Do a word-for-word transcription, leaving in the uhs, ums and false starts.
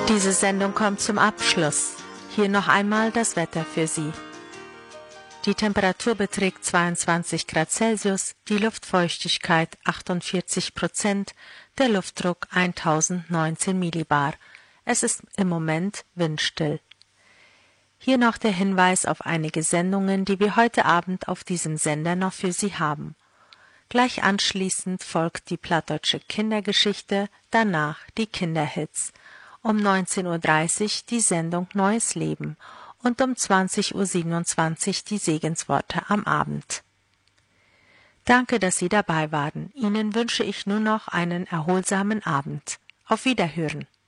Diese Sendung kommt zum Abschluss. Hier noch einmal das Wetter für Sie. Die Temperatur beträgt zweiundzwanzig Grad Celsius, die Luftfeuchtigkeit achtundvierzig Prozent, der Luftdruck tausendneunzehn Millibar. Es ist im Moment windstill. Hier noch der Hinweis auf einige Sendungen, die wir heute Abend auf diesem Sender noch für Sie haben. Gleich anschließend folgt die plattdeutsche Kindergeschichte, danach die Kinderhits. Um neunzehn Uhr dreißig die Sendung Neues Leben und um zwanzig Uhr siebenundzwanzig die Segensworte am Abend. Danke, dass Sie dabei waren. Ihnen wünsche ich nur noch einen erholsamen Abend. Auf Wiederhören.